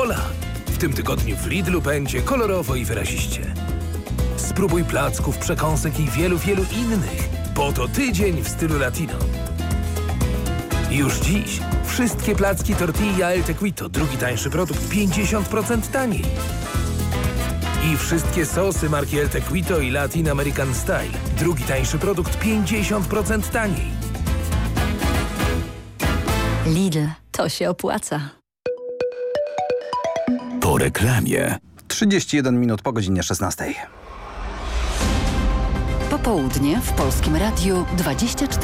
Coca-Cola. W tym tygodniu w Lidlu będzie kolorowo i wyraziście. Spróbuj placków, przekąsek i wielu innych, bo to tydzień w stylu latino. Już dziś wszystkie placki tortilla El Tequito, drugi tańszy produkt, 50% taniej. I wszystkie sosy marki El Tequito i Latin American Style, drugi tańszy produkt, 50% taniej. Lidl, to się opłaca. Po reklamie. 31 minut po godzinie 16. Popołudnie w Polskim Radiu 24.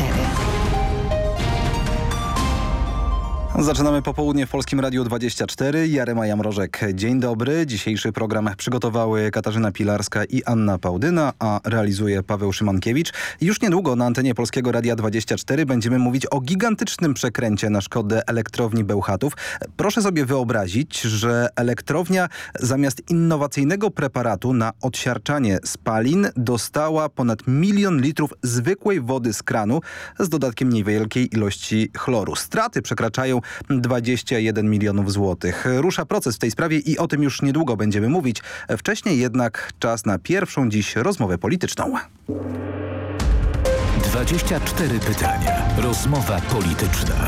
Zaczynamy popołudnie w Polskim Radiu 24. Jarema Jamrożek, dzień dobry. Dzisiejszy program przygotowały Katarzyna Pilarska i Anna Pałdyna, a realizuje Paweł Szymankiewicz. Już niedługo na antenie Polskiego Radia 24 będziemy mówić o gigantycznym przekręcie na szkodę elektrowni Bełchatów. Proszę sobie wyobrazić, że elektrownia zamiast innowacyjnego preparatu na odsiarczanie spalin dostała ponad 1 milion litrów zwykłej wody z kranu z dodatkiem niewielkiej ilości chloru. Straty przekraczają 21 milionów złotych. Rusza proces w tej sprawie i o tym już niedługo będziemy mówić. Wcześniej jednak czas na pierwszą dziś rozmowę polityczną. 24 pytania. Rozmowa polityczna.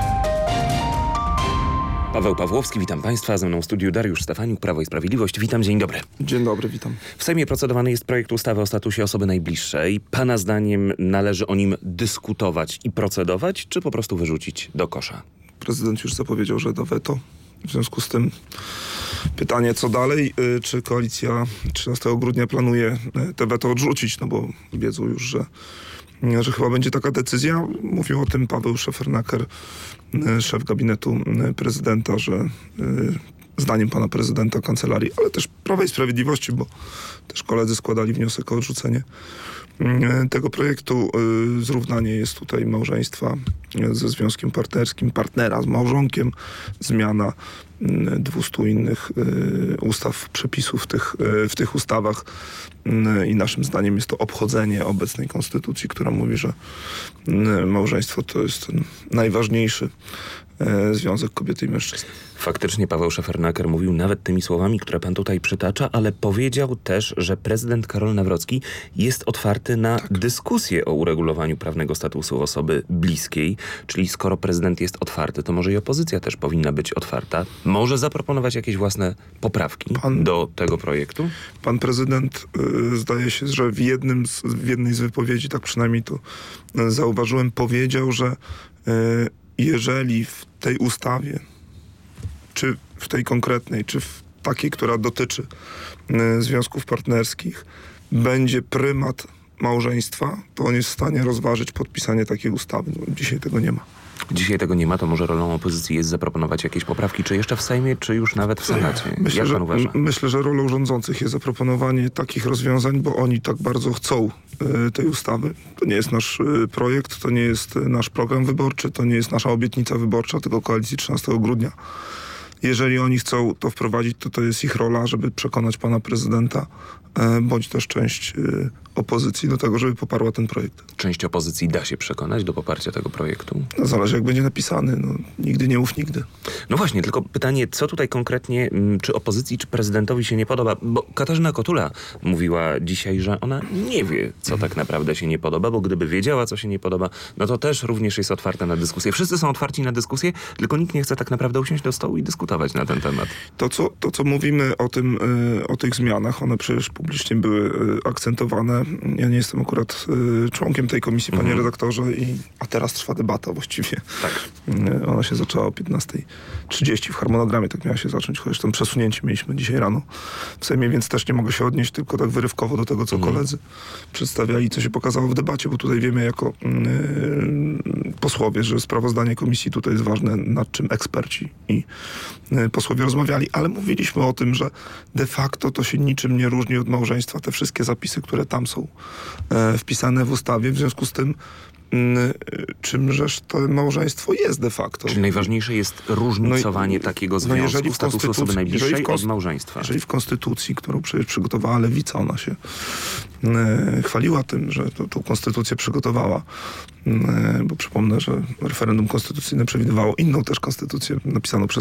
Paweł Pawłowski, witam Państwa. Ze mną w studiu Dariusz Stefaniuk, Prawo i Sprawiedliwość. Witam, dzień dobry. Dzień dobry, witam. W Sejmie procedowany jest projekt ustawy o statusie osoby najbliższej. Pana zdaniem należy o nim dyskutować i procedować, czy po prostu wyrzucić do kosza? Prezydent już zapowiedział, że da weto. W związku z tym pytanie, co dalej? Czy koalicja 13 grudnia planuje te weto odrzucić? No bo wiedzą już, że chyba będzie taka decyzja. Mówił o tym Paweł Szefernaker, szef gabinetu prezydenta, że zdaniem pana prezydenta kancelarii, ale też Prawa i Sprawiedliwości, bo też koledzy składali wniosek o odrzucenie tego projektu. Zrównanie jest tutaj małżeństwa ze związkiem partnerskim, partnera z małżonkiem, zmiana 200 innych ustaw, przepisów w tych ustawach i naszym zdaniem jest to obchodzenie obecnej konstytucji, która mówi, że małżeństwo to jest ten najważniejszy związek kobiety i mężczyzny. Faktycznie Paweł Szefernaker mówił nawet tymi słowami, które pan tutaj przytacza, ale powiedział też, że prezydent Karol Nawrocki jest otwarty na dyskusję o uregulowaniu prawnego statusu osoby bliskiej. Czyli skoro prezydent jest otwarty, to może i opozycja też powinna być otwarta. Może zaproponować jakieś własne poprawki do tego projektu? Pan prezydent zdaje się, że w jednej z wypowiedzi, tak przynajmniej to zauważyłem, powiedział, że jeżeli w tej ustawie, czy w tej konkretnej, czy w takiej, która dotyczy związków partnerskich, będzie prymat małżeństwa, to on jest w stanie rozważyć podpisanie takiej ustawy. No, dzisiaj tego nie ma. Dzisiaj tego nie ma, to może rolą opozycji jest zaproponować jakieś poprawki, czy jeszcze w Sejmie, czy już nawet w Senacie? Jak pan uważa? Myślę, że rolą rządzących jest zaproponowanie takich rozwiązań, bo oni tak bardzo chcą tej ustawy. To nie jest nasz projekt, to nie jest nasz program wyborczy, to nie jest nasza obietnica wyborcza, tylko koalicji 13 grudnia. Jeżeli oni chcą to wprowadzić, to jest ich rola, żeby przekonać pana prezydenta, bądź też część opozycji do tego, żeby poparła ten projekt. Część opozycji da się przekonać do poparcia tego projektu? No, zależy jak będzie napisany. No, nigdy nie mów nigdy. No właśnie, tylko pytanie, co tutaj konkretnie, czy opozycji, czy prezydentowi się nie podoba? Bo Katarzyna Kotula mówiła dzisiaj, że ona nie wie, co tak naprawdę się nie podoba, bo gdyby wiedziała, co się nie podoba, no to też również jest otwarta na dyskusję. Wszyscy są otwarci na dyskusję, tylko nikt nie chce tak naprawdę usiąść do stołu i dyskutować na ten temat. To, co mówimy o tych zmianach, one przecież publicznie były akcentowane. Ja nie jestem akurat członkiem tej komisji, panie redaktorze, a teraz trwa debata właściwie. Tak. Ona się zaczęła o 15:30 w harmonogramie, tak miała się zacząć, chociaż tam przesunięcie mieliśmy dzisiaj rano w Sejmie, więc też nie mogę się odnieść tylko tak wyrywkowo do tego, co koledzy przedstawiali, co się pokazało w debacie, bo tutaj wiemy jako posłowie, że sprawozdanie komisji tutaj jest ważne, nad czym eksperci i posłowie rozmawiali, ale mówiliśmy o tym, że de facto to się niczym nie różni od małżeństwa. Te wszystkie zapisy, które tam są wpisane w ustawie, w związku z tym czymżeż to małżeństwo jest de facto. Czyli najważniejsze jest różnicowanie takiego związku, statusu osoby najbliższej od małżeństwa. Jeżeli w konstytucji, którą przecież przygotowała Lewica, ona się chwaliła tym, że tą konstytucję przygotowała, bo przypomnę, że referendum konstytucyjne przewidywało inną też konstytucję napisaną przez